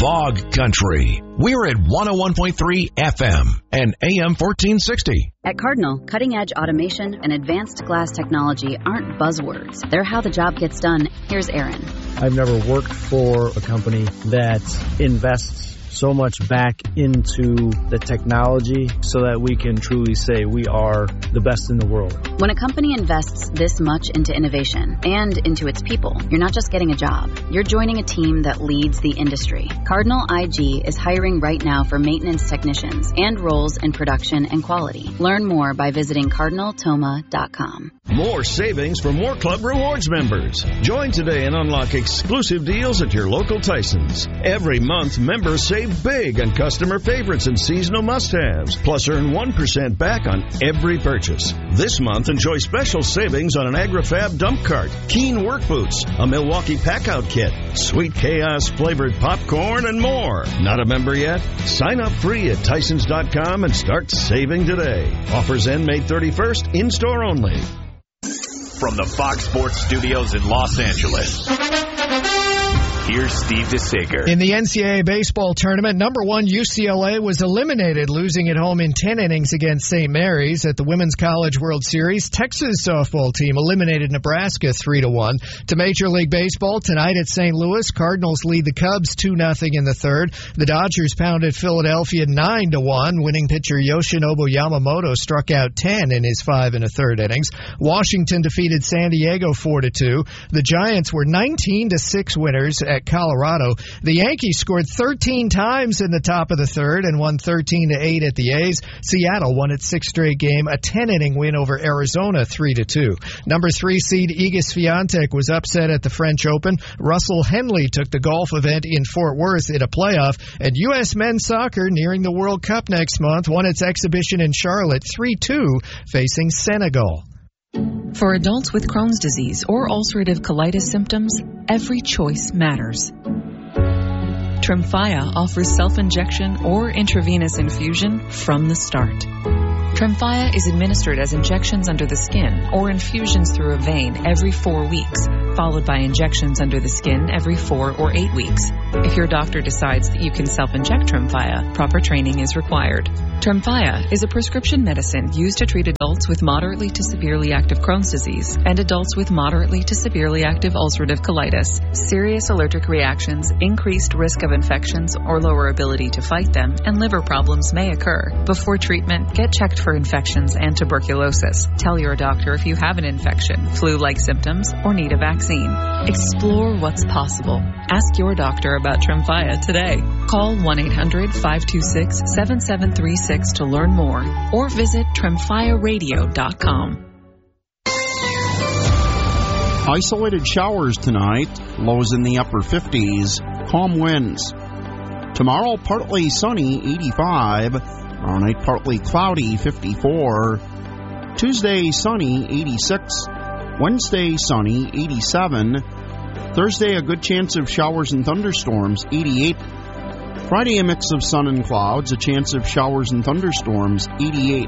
Fog Country. We're at 101.3 FM and AM 1460. At Cardinal, cutting-edge automation and advanced glass technology aren't buzzwords. They're how the job gets done. Here's Aaron. I've never worked for a company that invests so much back into the technology so that we can truly say we are the best in the world. When a company invests this much into innovation and into its people, you're not just getting a job. You're joining a team that leads the industry. Cardinal IG is hiring right now for maintenance technicians and roles in production and quality. Learn more by visiting cardinaltoma.com. More savings for More Club Rewards members. Join today and unlock exclusive deals at your local Tyson's. Every month, members save big on customer favorites and seasonal must-haves, plus earn 1% back on every purchase. This month, enjoy special savings on an AgriFab dump cart, Keen work boots, a Milwaukee pack-out kit, Sweet Chaos flavored popcorn, and more. Not a member yet? Sign up free at Tysons.com and start saving today. Offers end May 31st, in-store only. From the Fox Sports Studios in Los Angeles, here's Steve DeSager. In the NCAA baseball tournament, number 1 UCLA was eliminated, losing at home in 10 innings against St. Mary's. At the Women's College World Series, Texas softball team eliminated Nebraska 3-1. To Major League Baseball, tonight at St. Louis, Cardinals lead the Cubs 2-0 in the third. The Dodgers pounded Philadelphia 9-1. Winning pitcher Yoshinobu Yamamoto struck out 10 in his 5 1/3 innings. Washington defeated San Diego 4-2. The Giants were 19-6 winners at Colorado. The Yankees scored 13 times in the top of the third and won 13-8 at the A's. Seattle won its 6th straight game, a 10-inning win over Arizona 3-2. Number 3 seed Iga Swiatek was upset at the French Open. Russell Henley took the golf event in Fort Worth in a playoff. And U.S. men's soccer, nearing the World Cup next month, won its exhibition in Charlotte 3-2, facing Senegal. For adults with Crohn's disease or ulcerative colitis symptoms, every choice matters. Tremfya offers self-injection or intravenous infusion from the start. Tremfya is administered as injections under the skin or infusions through a vein every 4 weeks, followed by injections under the skin every 4 or 8 weeks. If your doctor decides that you can self-inject Tremfya, proper training is required. Tremfya is a prescription medicine used to treat adults with moderately to severely active Crohn's disease and adults with moderately to severely active ulcerative colitis. Serious allergic reactions, increased risk of infections or lower ability to fight them, and liver problems may occur. Before treatment, get checked for infections and tuberculosis. Tell your doctor if you have an infection, flu-like symptoms, or need a vaccine. Explore what's possible. Ask your doctor about Tremfya today. Call 1-800-526-7736 to learn more or visit TremfyaRadio.com. Isolated showers tonight, lows in the upper 50s, calm winds. Tomorrow, partly sunny, 85. Tomorrow night, partly cloudy, 54. Tuesday, sunny, 86. Wednesday, sunny, 87. Thursday, a good chance of showers and thunderstorms, 88. Friday, a mix of sun and clouds, a chance of showers and thunderstorms, 88.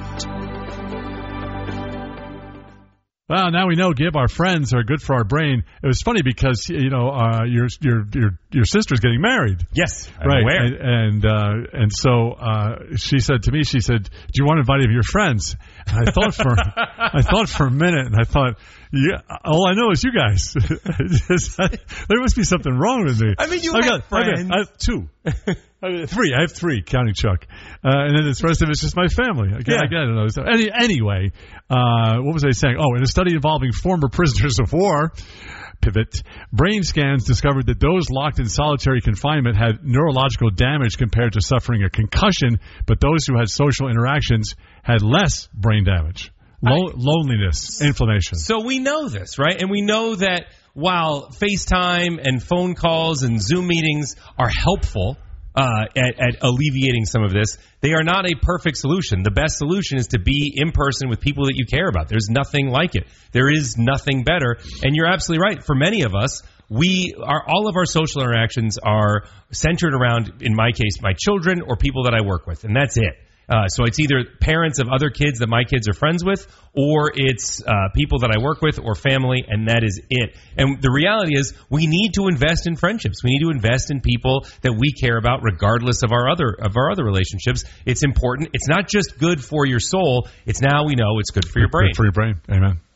Well, now we know, Gib, our friends are good for our brain. It was funny because, your sister's getting married. Yes, I'm right. aware. And so she said to me, do you want to invite any of your friends? And I thought for a minute, and I thought, yeah, all I know is you guys. There must be something wrong with me. I mean, you have friends. I have 2. I have 3, counting Chuck. And then the rest of it's just my family. I don't know. Anyway, what was I saying? Oh, in a study involving former prisoners of war, pivot, brain scans discovered that those locked in solitary confinement had neurological damage compared to suffering a concussion, but those who had social interactions had less brain damage. Loneliness, inflammation. So we know this, right? And we know that while FaceTime and phone calls and Zoom meetings are helpful at alleviating some of this, they are not a perfect solution. The best solution is to be in person with people that you care about. There's nothing like it. There is nothing better. And you're absolutely right. For many of us, all of our social interactions are centered around, in my case, my children or people that I work with, and that's it. So it's either parents of other kids that my kids are friends with, or it's people that I work with, or family, and that is it. And the reality is, we need to invest in friendships. We need to invest in people that we care about, regardless of our other relationships. It's important. It's not just good for your soul. It's now we know it's good for your brain. Good for your brain. Amen.